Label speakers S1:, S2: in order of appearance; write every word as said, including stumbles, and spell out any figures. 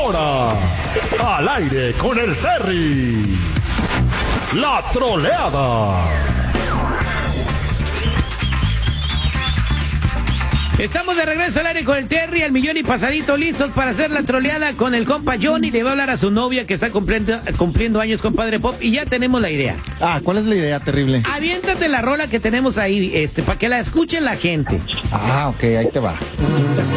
S1: ahora, al aire con el Terry, la troleada.
S2: Estamos de regreso al aire con el Terry, al millón y pasadito, listos para hacer la troleada con el compa Johnny. Le va a hablar a su novia que está cumpliendo, cumpliendo años, compadre Pop, y ya tenemos la idea.
S3: Ah, ¿cuál es la idea, terrible?
S2: Aviéntate la rola que tenemos ahí, este, para que la escuche la gente.
S3: Ah, ok, ahí te va.